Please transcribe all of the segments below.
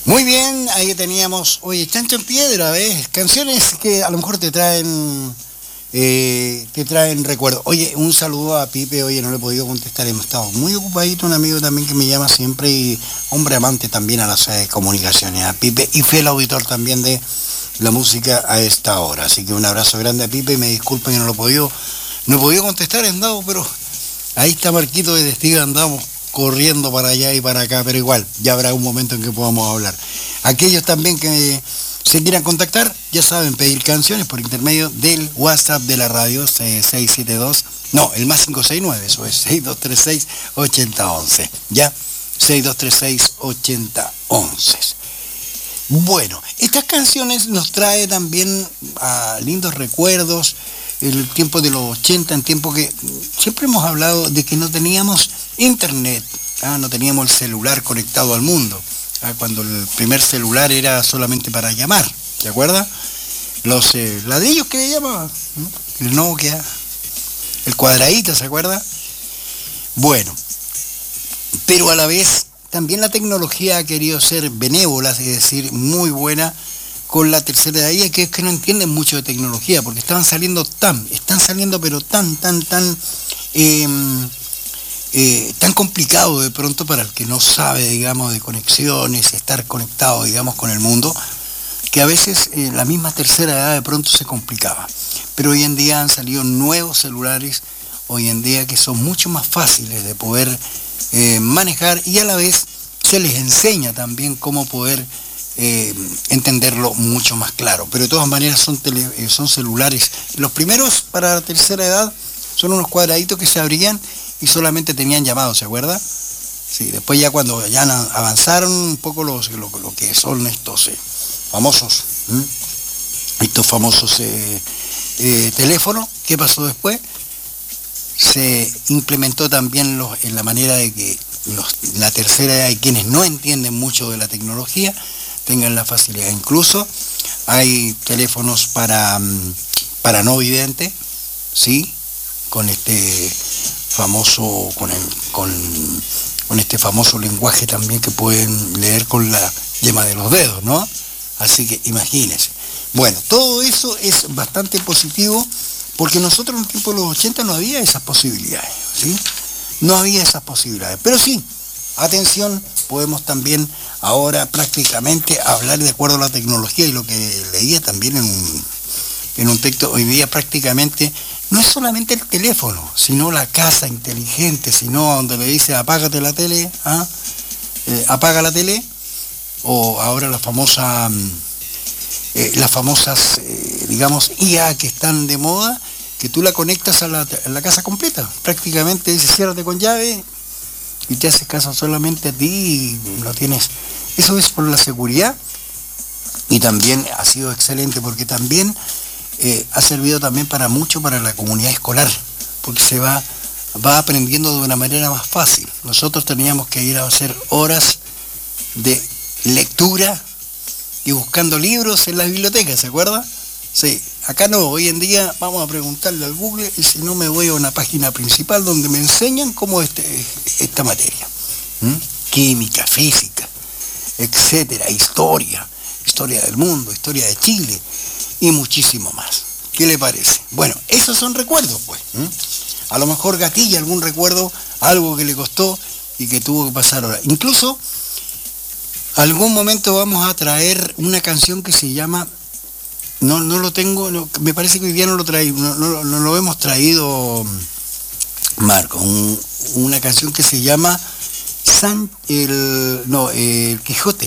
Muy bien, ahí teníamos, oye, Chancho en Piedra, ¿ves? Canciones que a lo mejor te traen recuerdos. Oye, un saludo a Pipe, oye, no le he podido contestar, hemos estado muy ocupadito, un amigo también que me llama siempre y hombre amante también a las comunicaciones, a Pipe y fiel auditor también de la música a esta hora. Así que un abrazo grande a Pipe y me disculpen que no he podido contestar, he andado, pero ahí está Marquito de Testigo, andamos corriendo para allá y para acá, pero igual, ya habrá un momento en que podamos hablar. Aquellos también que se quieran contactar, ya saben, pedir canciones por intermedio del WhatsApp de la radio 672, no, el más 569, eso es 6236-8011, ya, 6236-8011. Bueno, estas canciones nos trae también a lindos recuerdos, el tiempo de los 80, en tiempo que siempre hemos hablado de que no teníamos internet, no teníamos el celular conectado al mundo, cuando el primer celular era solamente para llamar, ¿te acuerdas? Los ladrillos que le llamaban, el Nokia, el cuadradito, ¿se acuerda? Bueno, pero a la vez también la tecnología ha querido ser benévola, es decir, muy buena, con la tercera edad, y que es que no entienden mucho de tecnología, porque están saliendo pero tan complicado de pronto para el que no sabe, digamos, de conexiones, estar conectado, digamos, con el mundo, que a veces la misma tercera edad de pronto se complicaba. Pero hoy en día han salido nuevos celulares, hoy en día que son mucho más fáciles de poder manejar, y a la vez se les enseña también cómo poder entenderlo mucho más claro. Pero de todas maneras son celulares. Los primeros para la tercera edad son unos cuadraditos que se abrían y solamente tenían llamados, ¿se acuerda? Sí, después ya cuando ya avanzaron un poco lo que son estos famosos, teléfonos, ¿qué pasó después? Se implementó también en la manera de que la tercera edad y quienes no entienden mucho de la tecnología tengan la facilidad. Incluso hay teléfonos para no videntes, ¿sí? Con este famoso, con este famoso lenguaje también que pueden leer con la yema de los dedos, ¿no? Así que imagínense. Bueno, todo eso es bastante positivo, porque nosotros en el tiempo de los 80 no había esas posibilidades, ¿sí? No había esas posibilidades, pero sí, atención, podemos también ahora prácticamente hablar de acuerdo a la tecnología, y lo que leía también en un texto, hoy día prácticamente no es solamente el teléfono, sino la casa inteligente, sino donde le dice apágate la tele, apaga la tele, o ahora las famosas, digamos, IA que están de moda, que tú la conectas a la casa completa, prácticamente dice ciérrate con llave, y te haces caso solamente a ti y lo tienes. Eso es por la seguridad, y también ha sido excelente porque también ha servido también para la comunidad escolar, porque se va aprendiendo de una manera más fácil. Nosotros teníamos que ir a hacer horas de lectura y buscando libros en las bibliotecas, ¿se acuerda? Sí, acá no, hoy en día vamos a preguntarle al Google, y si no me voy a una página principal donde me enseñan cómo esta materia. Química, física, etcétera, historia del mundo, historia de Chile y muchísimo más. ¿Qué le parece? Bueno, esos son recuerdos, pues. A lo mejor gatilla algún recuerdo, algo que le costó y que tuvo que pasar ahora. Incluso, algún momento vamos a traer una canción que se llama... No lo tengo, me parece que hoy día no lo lo hemos traído, Marco, una canción que se llama el Quijote,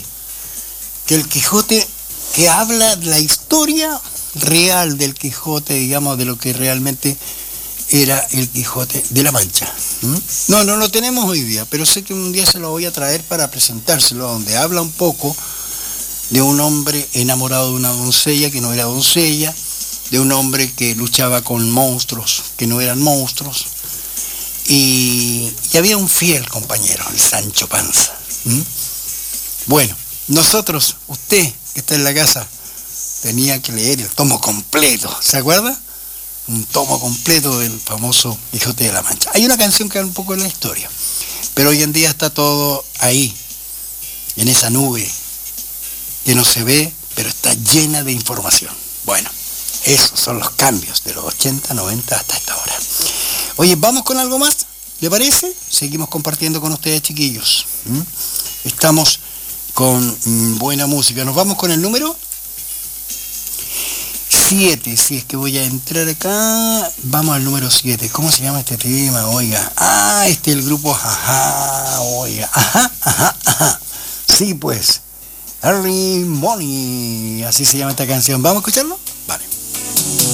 que habla de la historia real del Quijote, digamos, de lo que realmente era el Quijote de la Mancha. No lo tenemos hoy día, pero sé que un día se lo voy a traer para presentárselo, donde habla un poco de un hombre enamorado de una doncella que no era doncella, de un hombre que luchaba con monstruos que no eran monstruos, y había un fiel compañero, el Sancho Panza. Bueno, nosotros, usted que está en la casa, tenía que leer el tomo completo, ¿se acuerda? Un tomo completo del famoso Quijote de la Mancha. Hay una canción que habla un poco de la historia, pero hoy en día está todo ahí, en esa nube que no se ve, pero está llena de información. Bueno, esos son los cambios de los 80, 90 hasta esta hora. Oye, ¿vamos con algo más? ¿Le parece? Seguimos compartiendo con ustedes, chiquillos. Estamos con buena música. Nos vamos con el número 7. Si es que voy a entrar acá, vamos al número 7. ¿Cómo se llama este tema? Oiga. Este es el grupo Ajá. Oiga. Ajá. Sí, pues. Early Morning. Así se llama esta canción. ¿Vamos a escucharlo?